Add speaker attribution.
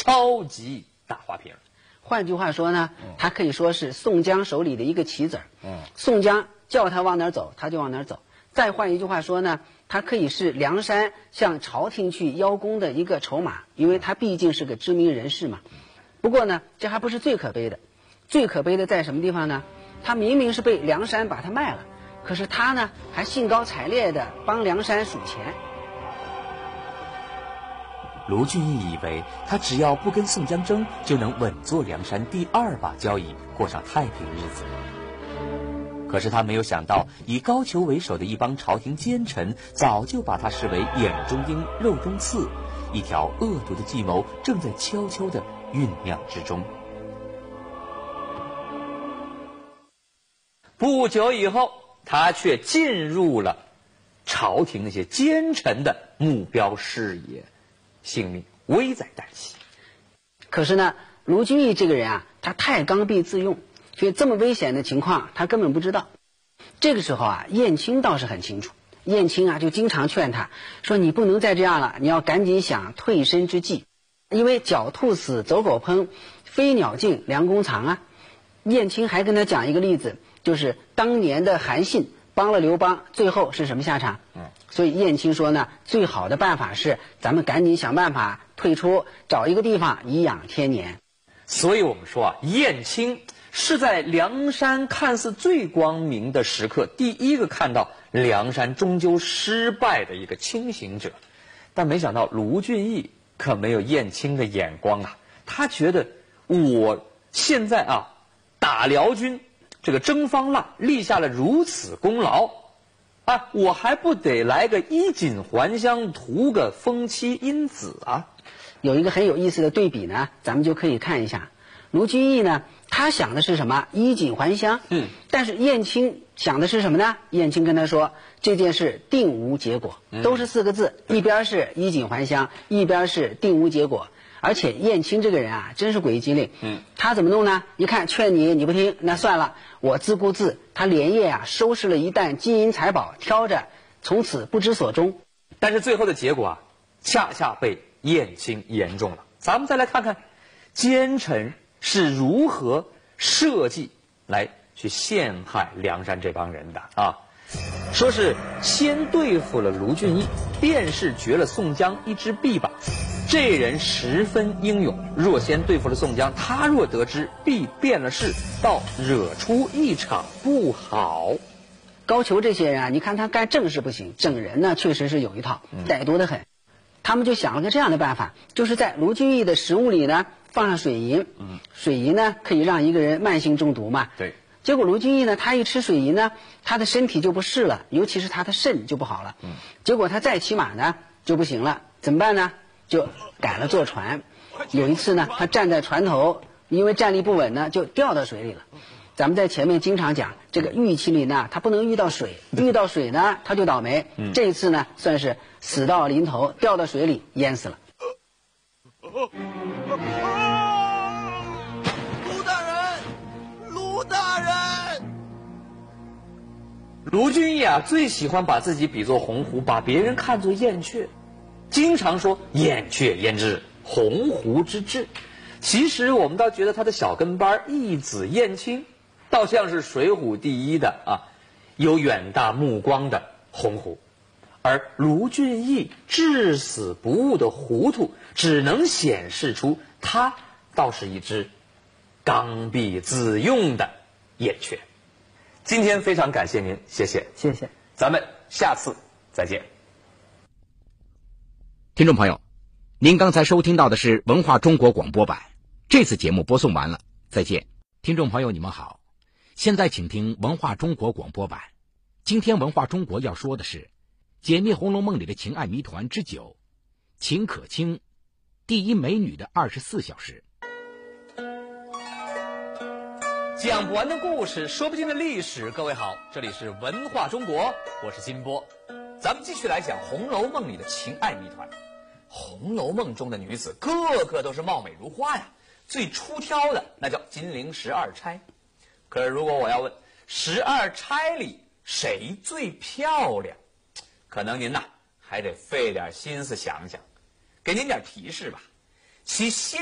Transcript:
Speaker 1: 超级大花瓶。
Speaker 2: 换句话说呢，他可以说是宋江手里的一个棋子儿。宋江叫他往哪儿走，他就往哪儿走。再换一句话说呢，他可以是梁山向朝廷去邀功的一个筹码，因为他毕竟是个知名人士嘛。不过呢，这还不是最可悲的，最可悲的在什么地方呢？他明明是被梁山把他卖了，可是他呢还兴高采烈地帮梁山数钱。
Speaker 3: 卢俊义以为他只要不跟宋江争，就能稳坐梁山第二把交椅，过上太平日子。可是他没有想到，以高俅为首的一帮朝廷奸臣早就把他视为眼中钉、肉中刺，一条恶毒的计谋正在悄悄地酝酿之中。
Speaker 1: 不久以后，他却进入了朝廷那些奸臣的目标视野，性命危在旦夕。
Speaker 2: 可是呢，卢俊义这个人啊，他太刚愎自用，所以这么危险的情况他根本不知道。这个时候啊，燕青倒是很清楚。燕青啊就经常劝他说，你不能再这样了，你要赶紧想退身之计，因为狡兔死，走狗烹，飞鸟尽，良弓藏啊。燕青还跟他讲一个例子，就是当年的韩信帮了刘邦，最后是什么下场？所以燕青说呢，最好的办法是咱们赶紧想办法退出，找一个地方颐养天年。
Speaker 1: 所以我们说啊，燕青是在梁山看似最光明的时刻，第一个看到梁山终究失败的一个清醒者。但没想到卢俊义可没有燕青的眼光啊，他觉得我现在啊打辽军这个征方腊立下了如此功劳啊，我还不得来个衣锦还乡，图个封妻荫子啊。
Speaker 2: 有一个很有意思的对比呢，咱们就可以看一下。卢俊义呢，他想的是什么？衣锦还乡。但是燕青想的是什么呢？燕青跟他说，这件事定无结果，都是4个字，一边是衣锦还乡，一边是定无结果。而且燕青这个人啊，真是诡计机灵。他怎么弄呢？一看劝你不听，那算了，我自顾自。他连夜啊收拾了一担金银财宝，挑着，从此不知所终。
Speaker 1: 但是最后的结果啊，恰恰被燕青言中了。咱们再来看看奸臣是如何设计来去陷害梁山这帮人的啊。说是先对付了卢俊义，便是绝了宋江一只臂膀。这人十分英勇，若先对付了宋江，他若得知，必变了事，倒惹出一场不好。
Speaker 2: 高俅这些人啊，你看他干正事不行，整人呢确实是有一套，歹毒得很。他们就想了个这样的办法，就是在卢俊义的食物里呢放上水银。水银呢可以让一个人慢性中毒嘛。
Speaker 1: 对。
Speaker 2: 结果卢俊义呢，他一吃水银呢，他的身体就不适了，尤其是他的肾就不好了。结果他再骑马呢就不行了，怎么办呢？就改了坐船。有一次呢，他站在船头，因为站立不稳呢，就掉到水里了。咱们在前面经常讲，这个玉麒麟呢，他不能遇到水，遇到水呢他就倒霉。这一次呢，算是死到临头，掉到水里淹死了。
Speaker 1: 卢俊义啊，最喜欢把自己比作鸿鹄，把别人看作燕雀，经常说燕雀焉知鸿鹄之志。其实我们倒觉得他的小跟班义子燕青，倒像是水浒第一的啊，有远大目光的鸿鹄。而卢俊义至死不悟的糊涂，只能显示出他倒是一只刚愎自用的燕雀。今天非常感谢您，谢谢，
Speaker 2: 谢谢，
Speaker 1: 咱们下次再见。
Speaker 4: 听众朋友，您刚才收听到的是文化中国广播版，这次节目播送完了，再见。听众朋友你们好，现在请听文化中国广播版。今天文化中国要说的是解密《红楼梦》里的情爱谜团之9，秦可卿第一美女的24小时。
Speaker 1: 讲不完的故事，说不尽的历史。各位好，这里是文化中国，我是金波。咱们继续来讲《红楼梦》里的情爱谜团。《红楼梦》中的女子个个都是貌美如花呀，最出挑的那叫金陵12钗。可是如果我要问12钗里谁最漂亮，可能您还得费点心思想想。给您点提示吧，其